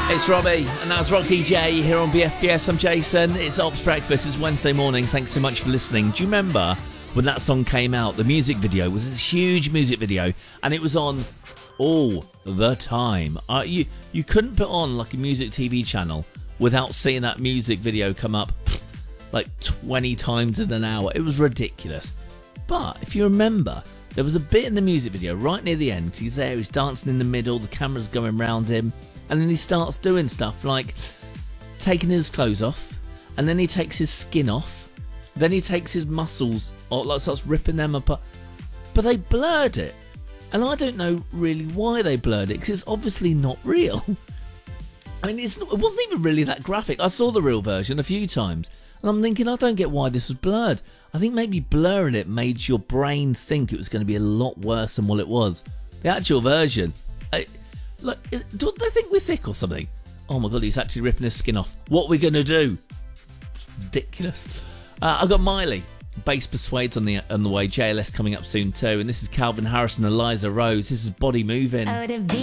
It's Robbie, and that's Rock DJ here on BFBS. I'm Jason. It's Ops Breakfast. It's Wednesday morning. Thanks so much for listening. Do you remember when that song came out? The music video was this huge music video, and it was on all the time. You couldn't put on like a music TV channel without seeing that music video come up like 20 times in an hour. It was ridiculous. But if you remember, there was a bit in the music video right near the end, because he's there, he's dancing in the middle, the camera's going round him. And then he starts doing stuff like taking his clothes off, and then he takes his skin off, then he takes his muscles, or like starts ripping them apart. But they blurred it, and I don't know really why they blurred it, because it's obviously not real. I mean, it wasn't even really that graphic. I saw the real version a few times, and I'm thinking, I don't get why this was blurred. I think maybe blurring it made your brain think it was going to be a lot worse than what it was. The actual version... Look, don't they think we're thick or something? Oh my god, he's actually ripping his skin off. What are we going to do? It's ridiculous. I've got Miley. Bass Persuades on the way. JLS coming up soon too. And this is Calvin Harris and Eliza Rose. This is Body Moving.